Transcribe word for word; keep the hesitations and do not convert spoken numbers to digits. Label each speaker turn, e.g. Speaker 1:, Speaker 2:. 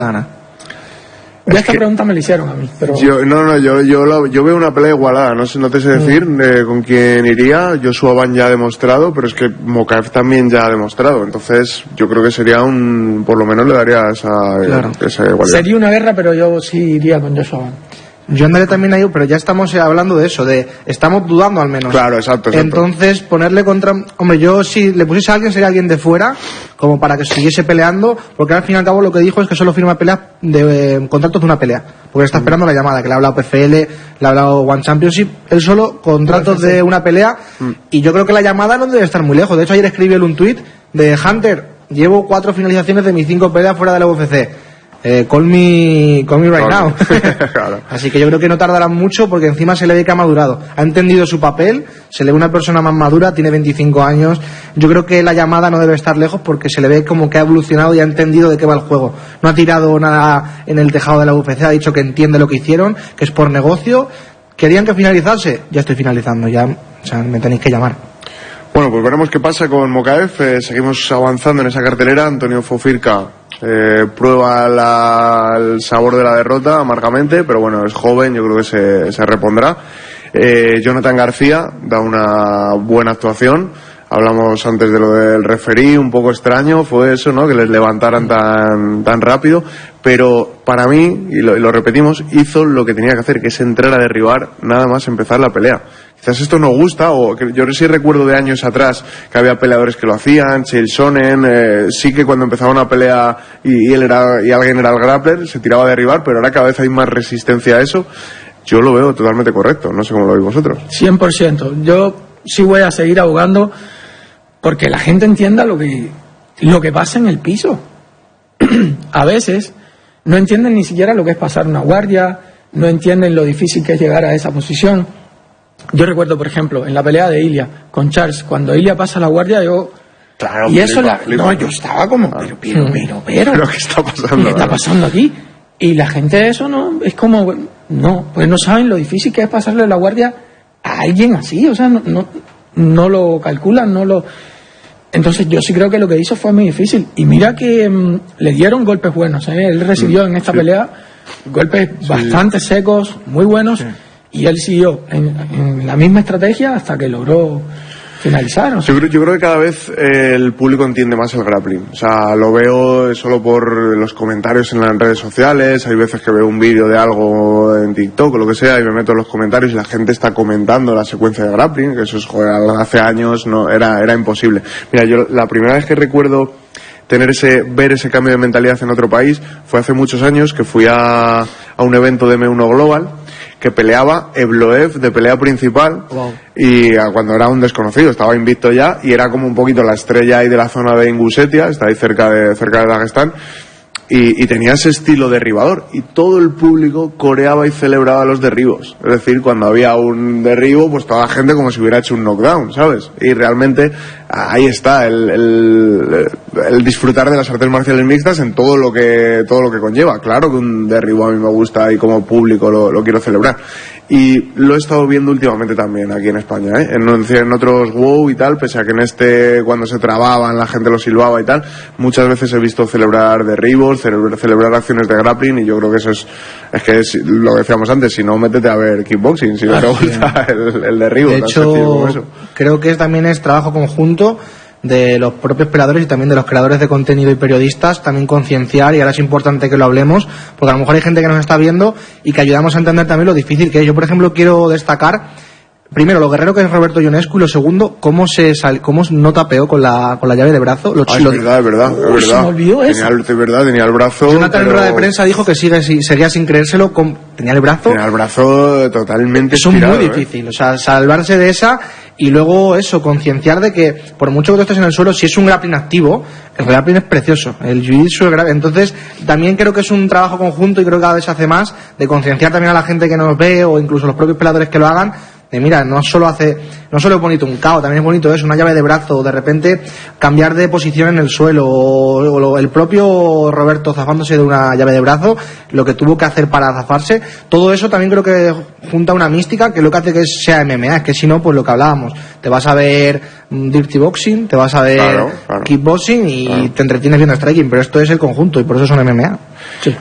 Speaker 1: gana.
Speaker 2: Ya esta que pregunta me la hicieron a mí, pero...
Speaker 3: Yo, no, no, yo, yo, lo, yo veo una pelea igualada, no sé, no te sé decir mm. eh, con quién iría. Joshua Ban ya ha demostrado, pero es que Mokaev también ya ha demostrado, entonces yo creo que sería un, por lo menos le daría esa,
Speaker 1: claro.
Speaker 3: esa igualdad.
Speaker 2: Sería una guerra, pero yo sí iría con Joshua Ban.
Speaker 1: Yo andaré también ahí, pero ya estamos hablando de eso, de estamos dudando al menos.
Speaker 3: Claro, exacto, exacto.
Speaker 1: Entonces, ponerle contra... Hombre, yo si le pusiese a alguien sería alguien de fuera, como para que siguiese peleando, porque al fin y al cabo lo que dijo es que solo firma peleas de eh, contratos de una pelea, porque está esperando mm. la llamada, que le ha hablado P F L, le ha hablado One Championship, él solo contratos de una pelea, mm. y yo creo que la llamada no debe estar muy lejos. De hecho, ayer escribió él un tuit de Hunter, llevo cuatro finalizaciones de mis cinco peleas fuera de la U F C. Eh, call me, call me right now. Claro. Así que yo creo que no tardará mucho, porque encima se le ve que ha madurado, ha entendido su papel, se le ve una persona más madura, tiene veinticinco años. Yo creo que la llamada no debe estar lejos, porque se le ve como que ha evolucionado y ha entendido de qué va el juego. No ha tirado nada en el tejado de la U F C, ha dicho que entiende lo que hicieron, que es por negocio. Querían que finalizase, ya estoy finalizando, ya, o sea, me tenéis que llamar.
Speaker 3: Bueno, pues veremos qué pasa con Mokaev. Eh, seguimos avanzando en esa cartelera. Antonio Fofirka eh, prueba la, el sabor de la derrota amargamente, pero bueno, es joven, yo creo que se, se repondrá. Eh, Jonathan García da una buena actuación. Hablamos antes de lo del referí, un poco extraño fue eso, ¿no? Que les levantaran tan, tan rápido, pero para mí, y lo, y lo repetimos, hizo lo que tenía que hacer, que es entrar a derribar nada más empezar la pelea. Quizás esto no gusta, o que yo sí recuerdo de años atrás que había peleadores que lo hacían, Chael Sonnen, eh, sí que cuando empezaba una pelea y, y él era, y alguien era el grappler, se tiraba a derribar, pero ahora cada vez hay más resistencia a eso. Yo lo veo totalmente correcto, no sé cómo lo veis vosotros.
Speaker 2: cien por ciento. Yo sí voy a seguir abogando porque la gente entienda lo que, lo que pasa en el piso. A veces no entienden ni siquiera lo que es pasar una guardia, no entienden lo difícil que es llegar a esa posición. Yo recuerdo, por ejemplo, en la pelea de Ilia con Charles, cuando Ilia pasa la guardia, yo...
Speaker 3: Claro,
Speaker 2: y eso,
Speaker 3: flipa,
Speaker 2: la,
Speaker 3: flipa.
Speaker 2: no, yo estaba como, pero, pero, pero, pero...
Speaker 3: ¿Pero qué está pasando?
Speaker 2: ¿Qué está pasando aquí? Y la gente eso no, es como, no, pues no saben lo difícil que es pasarle la guardia a alguien así, o sea, no, no, no lo calculan, no lo... Entonces yo sí creo que lo que hizo fue muy difícil. Y mira que um, le dieron golpes buenos, ¿eh? Él recibió en esta sí. pelea golpes sí. bastante secos, muy buenos, sí. y él siguió en, en la misma estrategia hasta que logró finalizar. O sea.
Speaker 3: yo, creo, yo creo que cada vez eh, el público entiende más el grappling. O sea, lo veo solo por los comentarios en las redes sociales. Hay veces que veo un vídeo de algo en TikTok o lo que sea y me meto en los comentarios y la gente está comentando la secuencia de grappling, que eso es, joder, hace años no era, era imposible. Mira, yo la primera vez que recuerdo tener ese, ver ese cambio de mentalidad en otro país fue hace muchos años, que fui a, a un evento de M uno Global, que peleaba Evloev de pelea principal. Wow. Y a, cuando era un desconocido, estaba invicto ya y era como un poquito la estrella ahí de la zona de Ingusetia, está ahí cerca de cerca de Dagestán, y, y tenía ese estilo derribador y todo el público coreaba y celebraba los derribos. Es decir, cuando había un derribo, pues toda la gente como si hubiera hecho un knockdown, ¿sabes? Y realmente ahí está el, el, el disfrutar de las artes marciales mixtas en todo lo que todo lo que conlleva. Claro que un derribo a mí me gusta y como público lo, lo quiero celebrar. Y lo he estado viendo últimamente también aquí en España, ¿eh? En, en otros WOW y tal, pese a que en este, cuando se trababan, la gente lo silbaba y tal, muchas veces he visto celebrar derribos, celebrar, celebrar acciones de grappling, y yo creo que eso es, es que es lo que decíamos antes, si no, métete a ver kickboxing, si no te gusta el, el derribo.
Speaker 1: De hecho, creo que también es trabajo conjunto de los propios peleadores y también de los creadores de contenido y periodistas, también concienciar, y ahora es importante que lo hablemos, porque a lo mejor hay gente que nos está viendo y que ayudamos a entender también lo difícil que es. Yo, por ejemplo, quiero destacar primero lo guerrero que es Roberto Ionescu, y lo segundo, cómo se sal, cómo no tapeó con la con la llave de brazo. Lo,
Speaker 3: ah, es
Speaker 1: lo,
Speaker 3: verdad, es verdad,
Speaker 2: uh,
Speaker 3: es verdad.
Speaker 2: Se me olvidó eso.
Speaker 3: Tenía el, de verdad, tenía el brazo.
Speaker 1: Jonathan
Speaker 3: pero...
Speaker 1: en rueda de prensa dijo que sigue, seguía sin creérselo, con, tenía el brazo.
Speaker 3: Tenía el brazo totalmente
Speaker 1: Eso
Speaker 3: estirado,
Speaker 1: es muy difícil,
Speaker 3: ¿eh?
Speaker 1: O sea, salvarse de esa. Y luego eso, concienciar de que por mucho que tú estés en el suelo, si es un grappling activo, el grappling es precioso, el jiu-jitsu es grappling. Entonces también creo que es un trabajo conjunto, y creo que cada vez se hace más, de concienciar también a la gente que nos ve, o incluso los propios peleadores que lo hagan, de mira, no solo hace, no solo es bonito un K O, también es bonito eso, una llave de brazo, o de repente cambiar de posición en el suelo, o, o lo, el propio Roberto zafándose de una llave de brazo, lo que tuvo que hacer para zafarse, todo eso también creo que junta una mística que es lo que hace que sea M M A, es que si no, pues lo que hablábamos, te vas a ver dirty boxing, te vas a ver
Speaker 3: Claro, claro.
Speaker 1: kickboxing y
Speaker 3: Claro.
Speaker 1: te entretienes viendo striking, pero esto es el conjunto y por eso son M M A.
Speaker 2: Sí.